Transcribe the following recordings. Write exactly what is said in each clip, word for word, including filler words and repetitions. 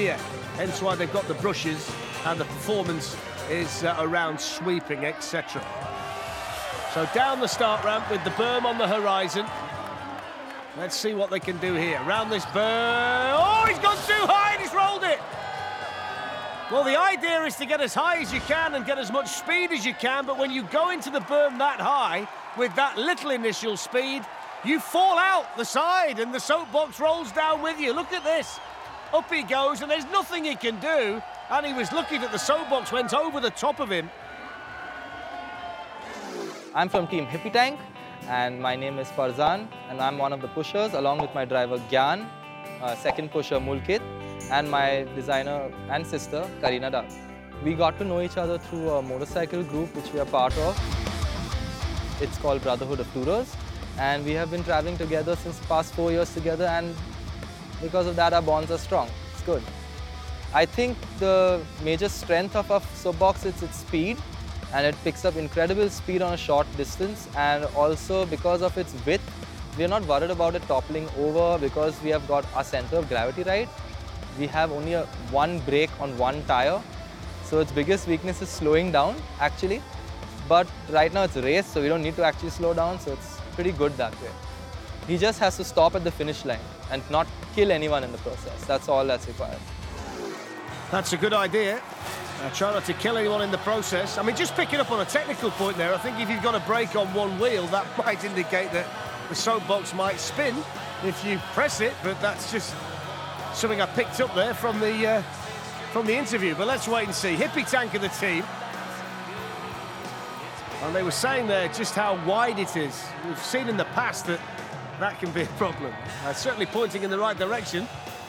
idea. Hence why they've got the brushes and the performance is uh, around sweeping, et cetera. So down the start ramp with the berm on the horizon. Let's see what they can do here. Round this berm. Oh, he's gone too high and he's rolled it. Well, the idea is to get as high as you can and get as much speed as you can, but when you go into the berm that high with that little initial speed, you fall out the side and the soapbox rolls down with you. Look at this. Up he goes and there's nothing he can do, and he was lucky that the soapbox went over the top of him. I'm from Team Hippie Tank, and my name is Farzan, and I'm one of the pushers along with my driver Gyan, uh, second pusher Mulkit, and my designer and sister Karina Da. We got to know each other through a motorcycle group which we are part of. It's called Brotherhood of Tourers, and we have been traveling together since the past four years together, and because of that our bonds are strong. It's good. I think the major strength of our soapbox is its speed, and it picks up incredible speed on a short distance, and also because of its width, we are not worried about it toppling over because we have got our center of gravity right. We have only a one brake on one tire, so its biggest weakness is slowing down actually. But right now it's a race, so we don't need to actually slow down, so it's pretty good that way. He just has to stop at the finish line and not kill anyone in the process. That's all that's required. That's a good idea. Uh, try not to kill anyone in the process. I mean, just picking up on a technical point there, I think if you've got a brake on one wheel, that might indicate that the soapbox might spin if you press it, but that's just something I picked up there from the uh, from the interview. But let's wait and see. Hippie Tank are the team. And they were saying there just how wide it is. We've seen in the past that that can be a problem. Uh, certainly pointing in the right direction.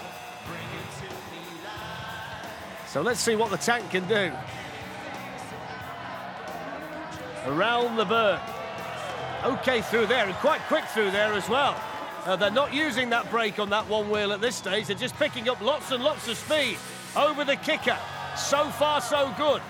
So let's see what the tank can do. Around the berm. Okay through there, and quite quick through there as well. Uh, they're not using that brake on that one wheel at this stage. They're just picking up lots and lots of speed over the kicker. So far, so good.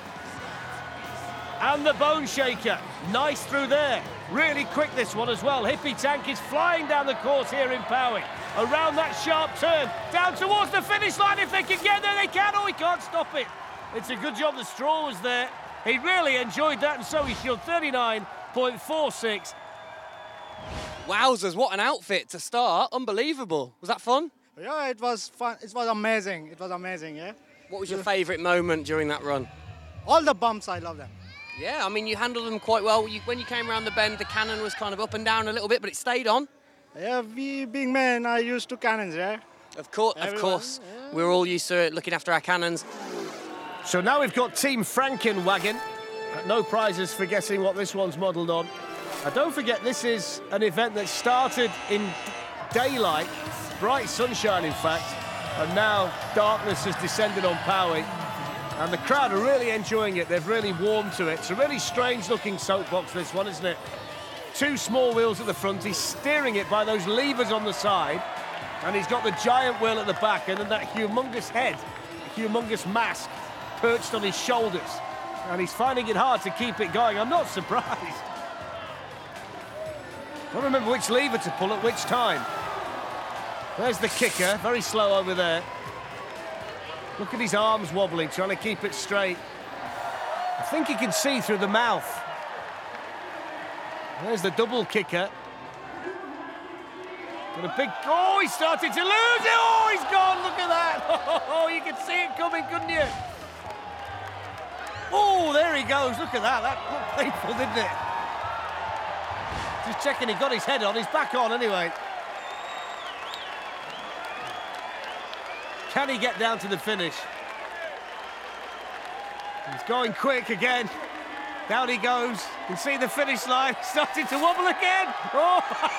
And the bone shaker. Nice through there. Really quick, this one as well. Hippie Tank is flying down the course here in Powie. Around that sharp turn, down towards the finish line. If they can get there, they can. Oh, he can't stop it. It's a good job the straw was there. He really enjoyed that, and so he showed thirty-nine point four six. Wowzers, what an outfit to start. Unbelievable. Was that fun? Yeah, it was fun. It was amazing. It was amazing, yeah. What was your favourite moment during that run? All the bumps, I love them. Yeah, I mean, you handled them quite well. You, when you came around the bend, the cannon was kind of up and down a little bit, but it stayed on. Yeah, we being men are used to cannons, yeah? Of course, Everyone, of course. yeah. We're all used to it, looking after our cannons. So now we've got Team Frankenwagen. No prizes for guessing what this one's modelled on. Now don't forget, this is an event that started in daylight, bright sunshine in fact, and now darkness has descended on Powie. And the crowd are really enjoying it. They've really warmed to it. It's a really strange-looking soapbox, this one, isn't it? Two small wheels at the front. He's steering it by those levers on the side. And he's got the giant wheel at the back, and then that humongous head, humongous mask perched on his shoulders. And he's finding it hard to keep it going. I'm not surprised. I don't remember which lever to pull at which time. There's the kicker, very slow over there. Look at his arms wobbling, trying to keep it straight. I think he can see through the mouth. There's the double kicker. Got a big... Oh, he started to lose it! Oh, he's gone, look at that! Oh, you could see it coming, couldn't you? Oh, there he goes, look at that. That looked painful, didn't it? Just checking he got his head on. He's back on anyway. Can he get down to the finish? He's going quick again. Down he goes. You can see the finish line starting to wobble again. Oh!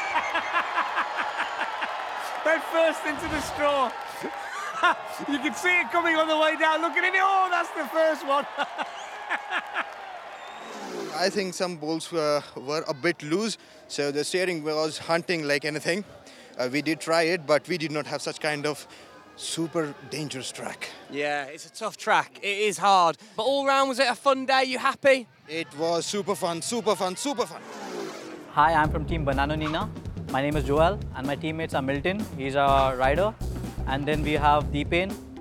Head first into the straw. You can see it coming on the way down. Look at him. Oh, that's the first one. I think some bolts were, were a bit loose, so the steering was hunting like anything. Uh, we did try it, but we did not have such kind of super dangerous track. Yeah, it's a tough track. It is hard. But all round, was it a fun day? You happy? It was super fun, super fun, super fun. Hi, I'm from Team Banana Nina. My name is Joel, and my teammates are Milton. He's a rider. And then we have Deepen,